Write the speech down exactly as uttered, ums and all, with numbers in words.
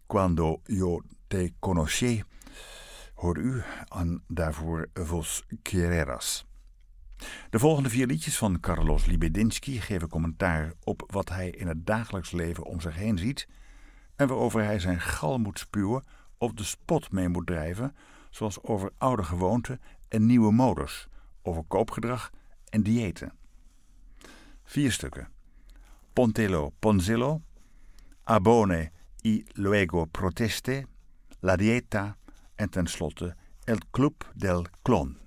Quando yo te conocí, hoor u aan daarvoor Vos Quereras. De volgende vier liedjes van Carlos Libedinsky geven commentaar op wat hij in het dagelijks leven om zich heen ziet en waarover hij zijn gal moet spuwen of de spot mee moet drijven, zoals over oude gewoonten en nieuwe modes, over koopgedrag en diëten. Vier stukken. Pontelo Ponzelo, Abone y luego proteste, La Dieta en tenslotte El Club del Clon.